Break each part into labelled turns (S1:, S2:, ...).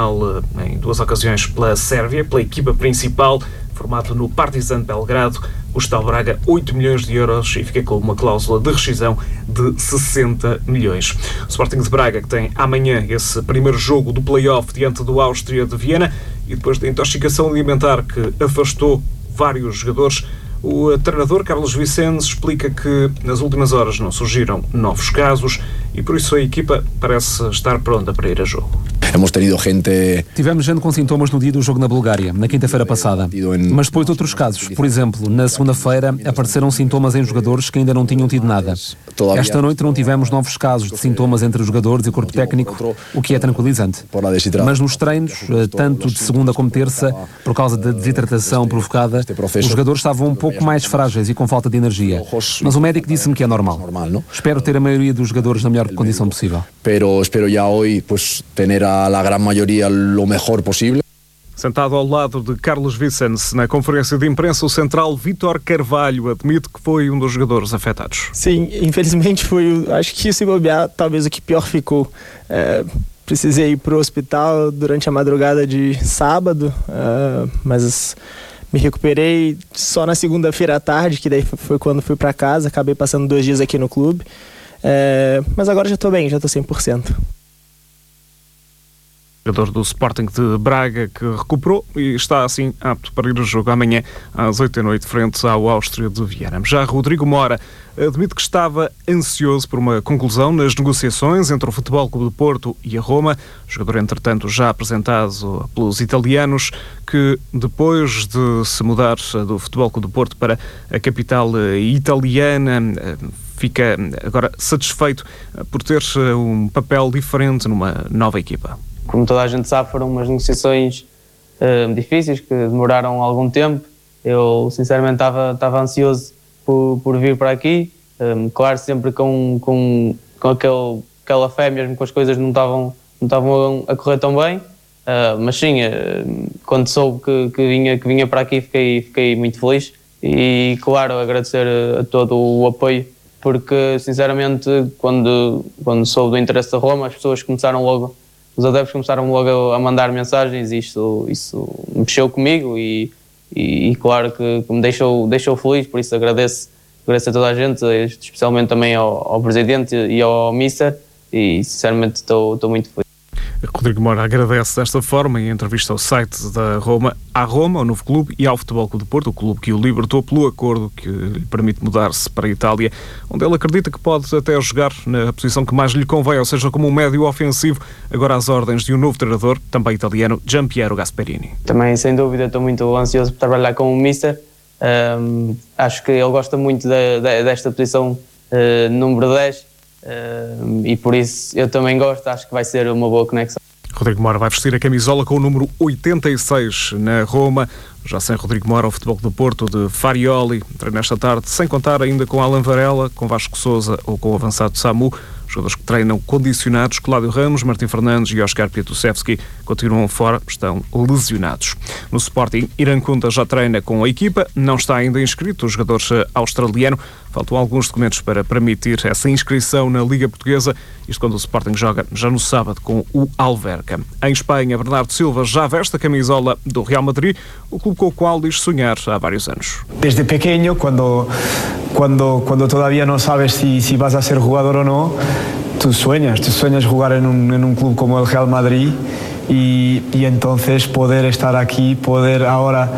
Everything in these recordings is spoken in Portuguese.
S1: final em 2 ocasiões pela Sérvia, pela equipa principal, formado no Partizan Belgrado. Custa ao Braga 8 milhões de euros e fica com uma cláusula de rescisão de 60 milhões. O Sporting de Braga, que tem amanhã esse primeiro jogo do play-off diante do Áustria de Viena, e depois da intoxicação alimentar que afastou vários jogadores, o treinador Carlos Vicente explica que nas últimas horas não surgiram novos casos e por isso a equipa parece estar pronta para ir a jogo.
S2: Tivemos gente com sintomas no dia do jogo na Bulgária, na quinta-feira passada. Mas depois de outros casos. Por exemplo, na segunda-feira apareceram sintomas em jogadores que ainda não tinham tido nada. Esta noite não tivemos novos casos de sintomas entre os jogadores e o corpo técnico, o que é tranquilizante. Mas nos treinos, tanto de segunda como terça, por causa da desidratação provocada, os jogadores estavam um pouco mais frágeis e com falta de energia. Mas o médico disse-me que é normal. Espero ter a maioria dos jogadores na melhor condição possível.
S3: Pero espero já hoje ter a grande maioria o melhor possível.
S1: Sentado ao lado de Carlos Vicente, na conferência de imprensa, o central Vítor Carvalho admite que foi um dos jogadores afetados.
S4: Sim, infelizmente foi, acho que se bobear, talvez o que pior ficou. Precisei ir para o hospital durante a madrugada de sábado, mas me recuperei só na segunda-feira à tarde, que daí foi quando fui para casa, acabei passando 2 dias aqui no clube, mas agora já estou bem, já estou 100%.
S1: Jogador do Sporting de Braga que recuperou e está assim apto para ir ao jogo amanhã às 20h frente ao Áustria de Viena. Já Rodrigo Mora admite que estava ansioso por uma conclusão nas negociações entre o Futebol Clube do Porto e a Roma. O jogador, entretanto, já apresentado pelos italianos, que depois de se mudar do Futebol Clube do Porto para a capital italiana, fica agora satisfeito por ter um papel diferente numa nova equipa.
S5: Como toda a gente sabe, foram umas negociações difíceis, que demoraram algum tempo. Eu, sinceramente, estava ansioso por vir para aqui. Claro, sempre com aquela fé, mesmo que as coisas não estavam a correr tão bem. Mas sim, quando soube que vinha para aqui, fiquei muito feliz. E, claro, agradecer a todo o apoio, porque, sinceramente, quando soube do interesse da Roma, os adeptos começaram logo a mandar mensagens e isso mexeu comigo e claro que me deixou feliz, por isso agradeço a toda a gente, especialmente também ao presidente e ao mister, e sinceramente estou muito feliz.
S1: Rodrigo Mora agradece desta forma em entrevista ao site da Roma, à Roma, ao novo clube, e ao Futebol Clube do Porto, o clube que o libertou pelo acordo que lhe permite mudar-se para a Itália, onde ele acredita que pode até jogar na posição que mais lhe convém, ou seja, como um médio ofensivo, agora às ordens de um novo treinador, também italiano, Gianpiero Gasperini.
S5: Também, sem dúvida, estou muito ansioso por trabalhar com o mister. Acho que ele gosta muito desta posição número 10. E por isso eu também gosto, acho que vai ser uma boa conexão.
S1: Rodrigo Mora vai vestir a camisola com o número 86 na Roma. Já sem Rodrigo Mora, o Futebol do Porto de Farioli treina esta tarde, sem contar ainda com Alan Varela, com Vasco Sousa ou com o avançado Samu. Jogadores que treinam condicionados, Cláudio Ramos, Martim Fernandes e Oscar Piatusevski continuam fora, estão lesionados. No Sporting, Irã Kunta já treina com a equipa, não está ainda inscrito o jogador australiano. Faltam alguns documentos para permitir essa inscrição na Liga Portuguesa, isto quando o Sporting joga já no sábado com o Alverca. Em Espanha, Bernardo Silva já veste a camisola do Real Madrid, o clube com o qual diz sonhar há vários anos.
S6: Desde pequeño, quando todavía no sabes si vas a ser jugador o no, tú sueñas jugar en un club como el Real Madrid y entonces poder estar aquí, poder ahora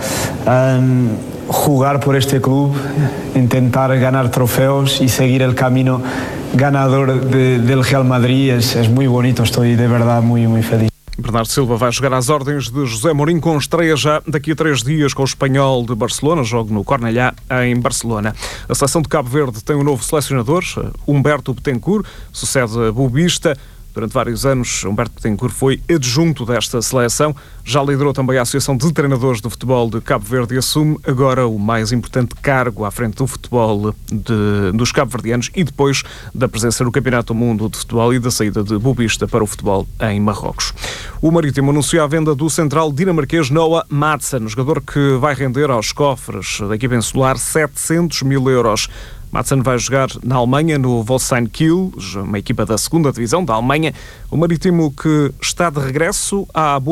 S6: jugar por este club, intentar ganar trofeos y seguir el camino ganador del Real Madrid es muy bonito, estoy de verdad muy feliz.
S1: Bernardo Silva vai jogar às ordens de José Mourinho, com estreia já daqui a 3 dias com o Espanhol de Barcelona, jogo no Cornellá, em Barcelona. A seleção de Cabo Verde tem um novo selecionador, Humberto Betancourt, sucede a Bobista. Durante vários anos, Humberto Betancourt foi adjunto desta seleção. Já liderou também a Associação de Treinadores do Futebol de Cabo Verde e assume agora o mais importante cargo à frente do futebol dos cabo-verdianos e depois da presença no Campeonato do Mundo de Futebol e da saída de Bobista para o futebol em Marrocos. O Marítimo anunciou a venda do central dinamarquês Noah Madsen, jogador que vai render aos cofres da equipa insular 700 mil euros. Madsen vai jogar na Alemanha, no Holstein Kiel, uma equipa da 2ª Divisão da Alemanha. O Marítimo que está de regresso à